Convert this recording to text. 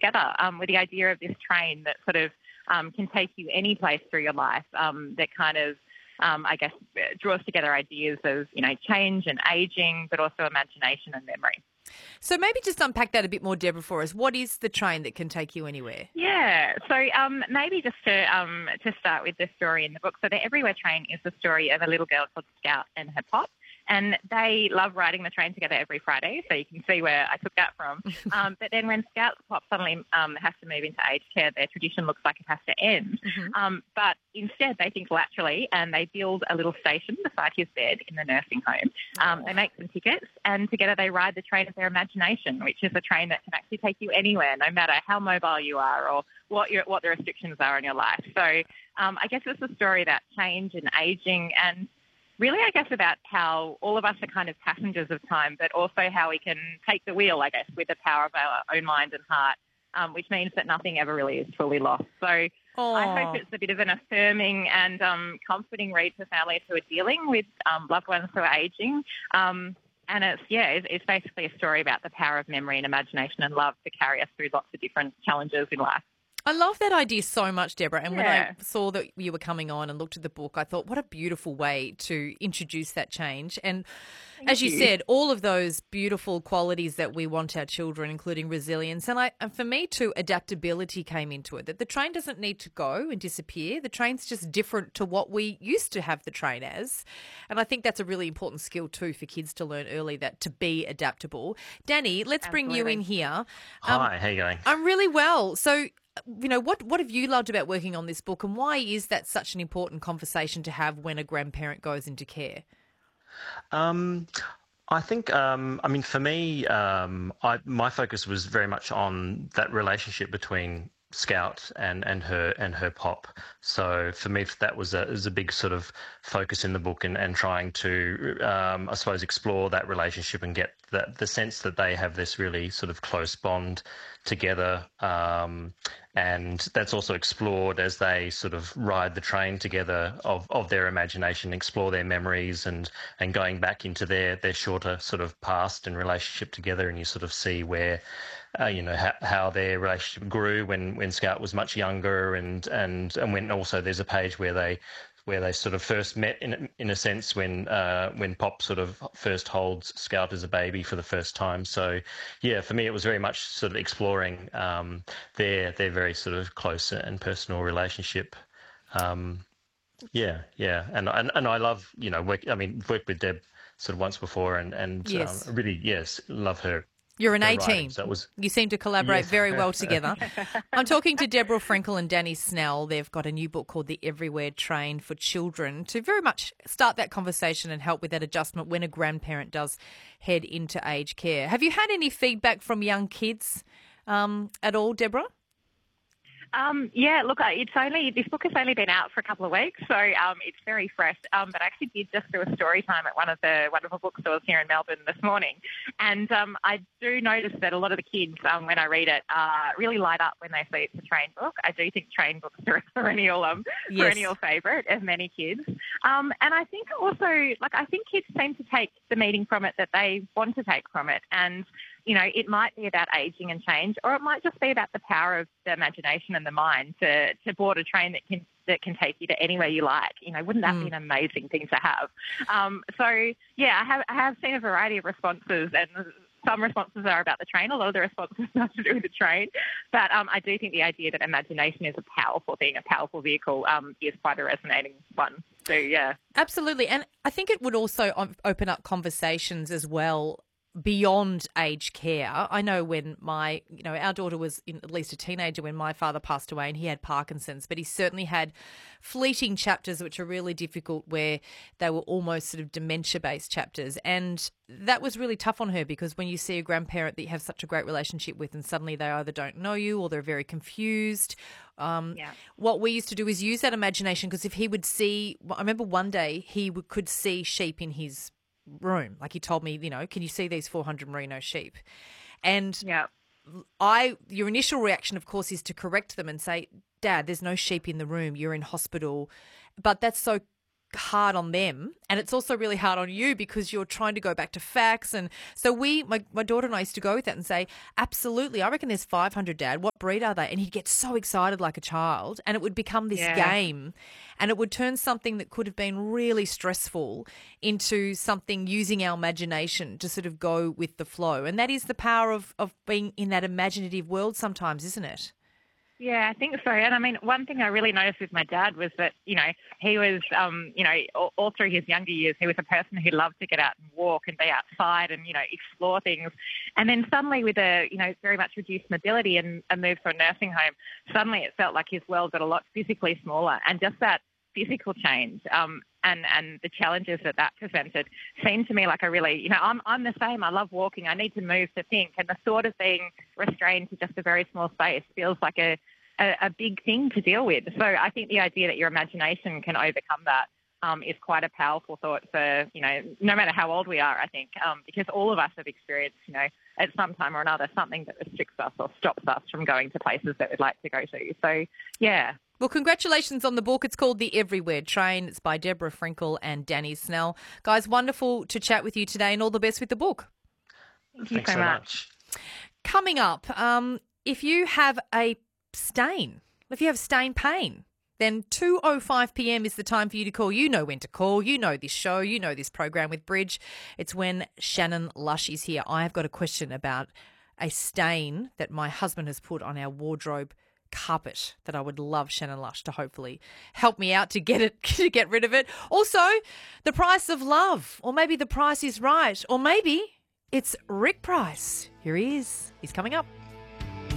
together with the idea of this train that sort of can take you any place through your life, that kind of, I guess, draws together ideas of, change and aging, but also imagination and memory. So maybe just unpack that a bit more, Deborah, for us. What is the train that can take you anywhere? Yeah, so maybe just to start with the story in the book. So the Everywhere Train is the story of a little girl called Scout and her pop. And they love riding the train together every Friday, so you can see where I took that from. But then when Scout's pop suddenly has to move into aged care, their tradition looks like it has to end. Mm-hmm. But instead they think laterally and they build a little station beside his bed in the nursing home. They make some tickets and together they ride the train of their imagination, which is a train that can actually take you anywhere, no matter how mobile you are or what the restrictions are in your life. So I guess it's a story about change and aging and really, I guess, about how all of us are kind of passengers of time, but also how we can take the wheel, I guess, with the power of our own mind and heart, which means that nothing ever really is fully lost. So I hope it's a bit of an affirming and comforting read for families who are dealing with loved ones who are aging. And it's basically a story about the power of memory and imagination and love to carry us through lots of different challenges in life. I love that idea so much, Deborah. And when I saw that you were coming on and looked at the book, I thought, what a beautiful way to introduce that change. And as you said, all of those beautiful qualities that we want our children, including resilience. And for me too, adaptability came into it, that the train doesn't need to go and disappear. The train's just different to what we used to have the train as. And I think that's a really important skill too for kids to learn early, that to be adaptable. Danny, let's bring you in here. Hi, how are you going? I'm really well. So, what have you loved about working on this book and why is that such an important conversation to have when a grandparent goes into care? I think, for me, my focus was very much on that relationship between Scout and her pop. So for me, that was a big sort of focus in the book and trying to, I suppose, explore that relationship and get the sense that they have this really sort of close bond together. And that's also explored as they sort of ride the train together of their imagination, explore their memories and going back into their shorter sort of past and relationship together. And you sort of see where, how their relationship grew when Scout was much younger and when also there's a page where they sort of first met in a sense when Pop sort of first holds Scout as a baby for the first time. So yeah, for me it was very much sort of exploring their very sort of close and personal relationship. And I love worked with Deb sort of once before and yes. Really love her. You're an A-team. So you seem to collaborate very well together. I'm talking to Deborah Frankel and Danny Snell. They've got a new book called The Everywhere Train for Children to very much start that conversation and help with that adjustment when a grandparent does head into aged care. Have you had any feedback from young kids at all, Deborah? Look, this book has only been out for a couple of weeks, so it's very fresh. But I actually did just do a story time at one of the wonderful bookstores here in Melbourne this morning. And I do notice that a lot of the kids, when I read it, really light up when they see it's a train book. I do think train books are a perennial favourite of many kids. And I think also, I think kids seem to take the meaning from it that they want to take from it. And it might be about aging and change, or it might just be about the power of the imagination and the mind to board a train that can take you to anywhere you like. Wouldn't that be an amazing thing to have? I have seen a variety of responses, and some responses are about the train. A lot of the responses are to do with the train. But I do think the idea that imagination is a powerful thing, a powerful vehicle, is quite a resonating one. So, yeah. Absolutely. And I think it would also open up conversations as well beyond aged care. I know when our daughter was at least a teenager when my father passed away and he had Parkinson's, but he certainly had fleeting chapters which are really difficult where they were almost sort of dementia-based chapters. And that was really tough on her because when you see a grandparent that you have such a great relationship with and suddenly they either don't know you or they're very confused. What we used to do is use that imagination because if he would see, I remember one day he could see sheep in his room. Like he told me, can you see these 400 merino sheep? And your initial reaction, of course, is to correct them and say, Dad, there's no sheep in the room. You're in hospital. But that's so hard on them, and it's also really hard on you because you're trying to go back to facts. And so my daughter and I used to go with that and say, absolutely, I reckon there's 500, Dad. What breed are they? And he'd get so excited like a child, and it would become this game, and it would turn something that could have been really stressful into something using our imagination to sort of go with the flow. And that is the power of being in that imaginative world sometimes, isn't it? Yeah, I think so. And I mean, one thing I really noticed with my dad was that, he was, all through his younger years, he was a person who loved to get out and walk and be outside and, explore things. And then suddenly with a, very much reduced mobility and a move to a nursing home, suddenly it felt like his world got a lot physically smaller. And just that physical change and the challenges that presented seemed to me like a really, I'm the same. I love walking. I need to move to think. And the thought of being restrained to just a very small space feels like a big thing to deal with. So I think the idea that your imagination can overcome that is quite a powerful thought for, no matter how old we are, I think, because all of us have experienced, at some time or another, something that restricts us or stops us from going to places that we'd like to go to. So, yeah. Well, congratulations on the book. It's called The Everywhere Train. It's by Deborah Frinkle and Danny Snell. Guys, wonderful to chat with you today, and all the best with the book. Thanks so much. Coming up, if you have a stain, if you have stain pain, then 2:05 p.m. is the time for you to call. You know when to call. You know this show. You know this program with Bridge. It's when Shannon Lush is here. I have got a question about a stain that my husband has put on our wardrobe carpet that I would love Shannon Lush to hopefully help me out to get rid of it. Also, the price of love, or maybe the price is right, or maybe it's Rick Price. Here he is. He's coming up.